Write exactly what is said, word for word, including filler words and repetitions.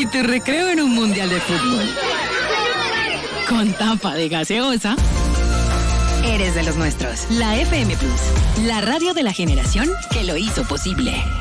y tu recreo en un mundial de fútbol. Con tapa de gaseosa. Eres de los nuestros. La F M Plus, la radio de la generación que lo hizo posible.